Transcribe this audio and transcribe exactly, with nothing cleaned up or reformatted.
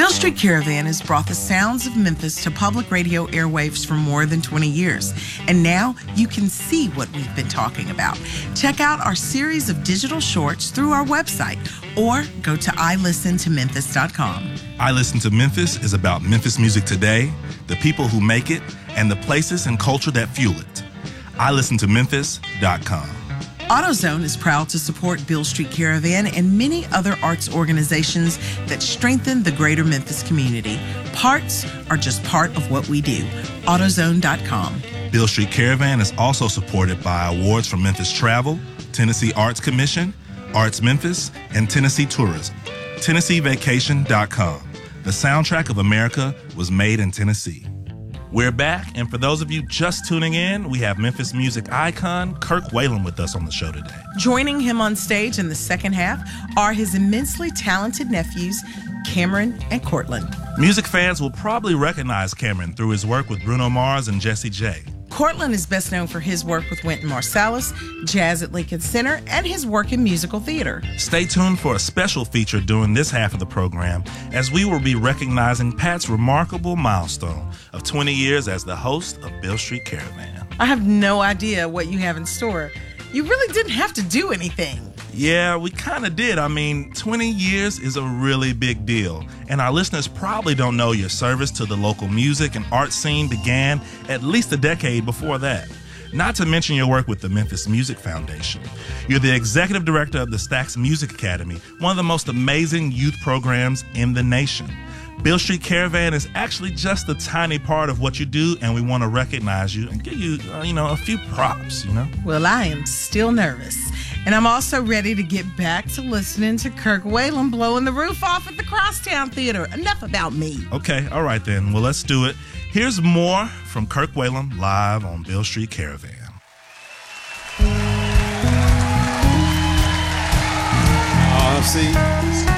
Beale Street Caravan has brought the sounds of Memphis to public radio airwaves for more than twenty years. And now you can see what we've been talking about. Check out our series of digital shorts through our website or go to i listen to memphis dot com. I Listen to Memphis is about Memphis music today, the people who make it, and the places and culture that fuel it. i listen to memphis dot com. AutoZone is proud to support Beale Street Caravan and many other arts organizations that strengthen the greater Memphis community. Parts are just part of what we do. AutoZone dot com. Beale Street Caravan is also supported by awards from Memphis Travel, Tennessee Arts Commission, Arts Memphis, and Tennessee Tourism. Tennessee Vacation dot com. The soundtrack of America was made in Tennessee. We're back, and for those of you just tuning in, we have Memphis music icon Kirk Whalum with us on the show today. Joining him on stage in the second half are his immensely talented nephews, Cameron and Cortland. Music fans will probably recognize Cameron through his work with Bruno Mars and Jessie J. Cortland is best known for his work with Wynton Marsalis, Jazz at Lincoln Center, and his work in musical theater. Stay tuned for a special feature during this half of the program as we will be recognizing Pat's remarkable milestone of twenty years as the host of Beale Street Caravan. I have no idea what you have in store. You really didn't have to do anything. Yeah, we kind of did. I mean, twenty years is a really big deal. And our listeners probably don't know your service to the local music and art scene began at least a decade before that. Not to mention your work with the Memphis Music Foundation. You're the executive director of the Stax Music Academy, one of the most amazing youth programs in the nation. Beale Street Caravan is actually just a tiny part of what you do, and we want to recognize you and give you, uh, you know, a few props, you know? Well, I am still nervous. And I'm also ready to get back to listening to Kirk Whalum blowing the roof off at the Crosstown Theater. Enough about me. Okay, all right then. Well, let's do it. Here's more from Kirk Whalum live on Beale Street Caravan. Oh, see,